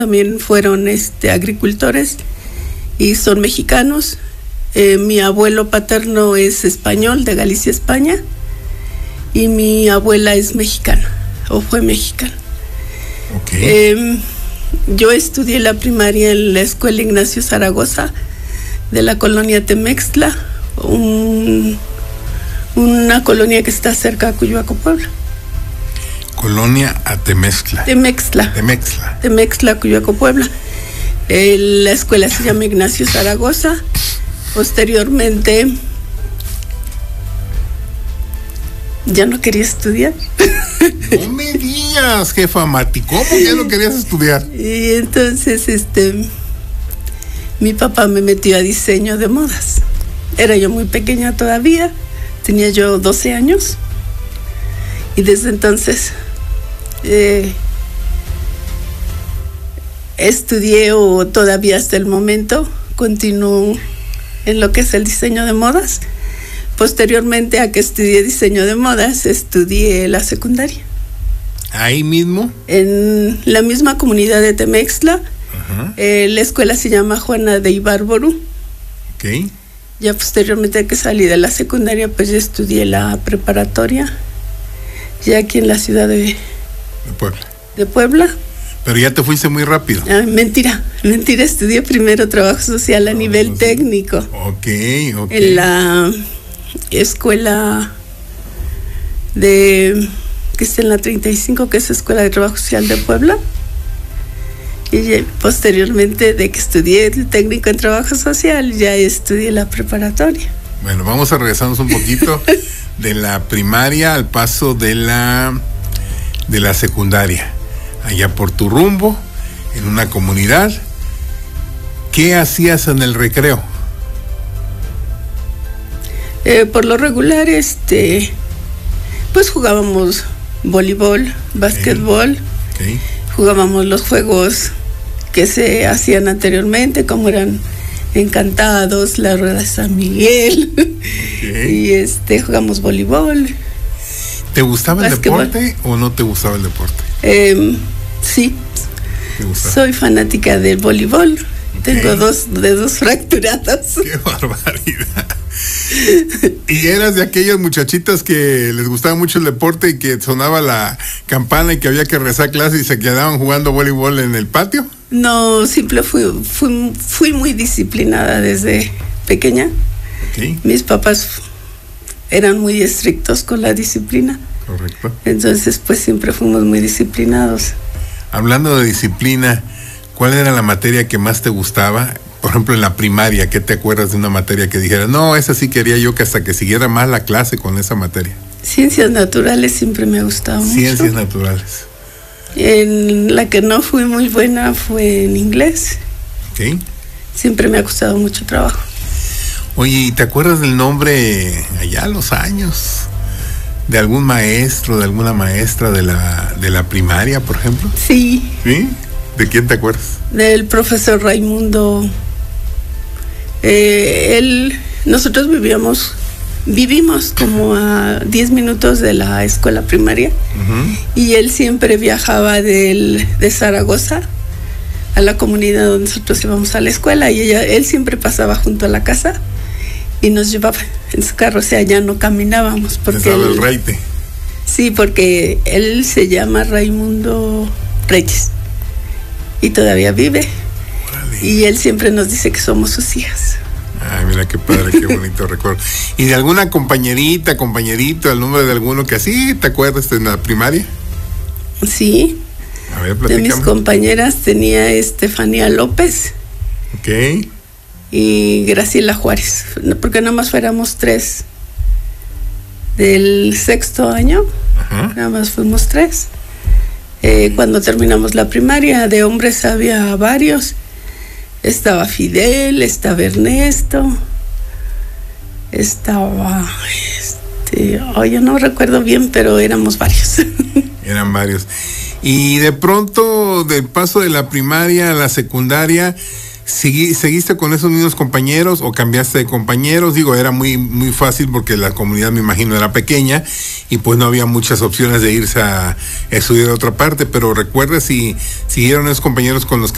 también fueron agricultores y son mexicanos. Mi abuelo paterno es español, de Galicia, España, y mi abuela es mexicana, o fue mexicana. Okay. Yo estudié la primaria en la escuela Ignacio Zaragoza, de la colonia Temextla, una colonia que está cerca de Cuyoaco, Puebla. Colonia a Temextla. Temextla, Cuyoaco, Puebla. La escuela se llama Ignacio Zaragoza. Posteriormente, ya no quería estudiar. No me digas, jefa Mati, ¿cómo ya no querías estudiar? Y entonces, mi papá me metió a diseño de modas. Era yo muy pequeña todavía, tenía yo 12 años. Y desde entonces estudié, o todavía hasta el momento continúo en lo que es el diseño de modas. Posteriormente a que estudié diseño de modas, estudié la secundaria. ¿Ahí mismo? En la misma comunidad de Temextla. Uh-huh. La escuela se llama Juana de Ibárbaro. Ok. Ya posteriormente que salí de la secundaria, pues ya estudié la preparatoria, ya aquí en la ciudad de Puebla. Pero ya te fuiste muy rápido. Mentira, estudié primero trabajo social a nivel técnico. Ok. En la escuela que está en la 35, que es Escuela de Trabajo Social de Puebla. Y posteriormente de que estudié el técnico en trabajo social, ya estudié la preparatoria. Bueno, vamos a regresarnos un poquito de la primaria al paso de la secundaria. Allá por tu rumbo, en una comunidad, ¿qué hacías en el recreo? Por lo regular, pues jugábamos voleibol, básquetbol, jugábamos los juegos que se hacían anteriormente, como eran Encantados, la Rueda de San Miguel, y jugamos voleibol. ¿Te gustaba el deporte o no te gustaba el deporte? Sí, soy fanática del voleibol. Tengo 2 dedos fracturados. ¡Qué barbaridad! ¿Y eras de aquellas muchachitas que les gustaba mucho el deporte y que sonaba la campana y que había que regresar a clase y se quedaban jugando voleibol en el patio? No, siempre fui muy disciplinada desde pequeña. Okay. Mis papás eran muy estrictos con la disciplina. Correcto. Entonces, pues siempre fuimos muy disciplinados. Hablando de disciplina, ¿cuál era la materia que más te gustaba? Por ejemplo, en la primaria, ¿qué te acuerdas de una materia que dijeras, no, esa sí quería yo que hasta que siguiera más la clase con esa materia? Ciencias naturales siempre me ha gustado mucho. Ciencias naturales. En la que no fui muy buena fue en inglés. Ok. Siempre me ha costado mucho trabajo. Oye, ¿y te acuerdas del nombre, allá a los años, de algún maestro, de alguna maestra de la primaria, por ejemplo? Sí. ¿Sí? ¿De quién te acuerdas? Del profesor Raimundo. Nosotros vivimos como a 10 minutos de la escuela primaria. Uh-huh. Y él siempre viajaba de Zaragoza a la comunidad donde nosotros íbamos a la escuela, y él siempre pasaba junto a la casa y nos llevaba en su carro, o sea, ya no caminábamos. Porque el reite. Sí, porque él se llama Raimundo Reyes y todavía vive. Órale. Y él siempre nos dice que somos sus hijas. Ay, mira qué padre, qué bonito recuerdo. ¿Y de alguna compañerito, el nombre de alguno que así te acuerdas en la primaria? Sí. A ver, platícame. De mis compañeras tenía Estefanía López. Ok. Y Graciela Juárez, porque nada más fuéramos 3 del 6º año. Ajá. Nada más fuimos 3. Cuando terminamos la primaria, de hombres había varios. Estaba Fidel, estaba Ernesto, estaba yo no recuerdo bien, pero éramos varios. Eran varios. Y de pronto, del paso de la primaria a la secundaria, ¿seguiste con esos mismos compañeros o cambiaste de compañeros? Digo, era muy, muy fácil porque la comunidad, me imagino, era pequeña y pues no había muchas opciones de irse a estudiar a otra parte, pero recuerda si siguieron esos compañeros con los que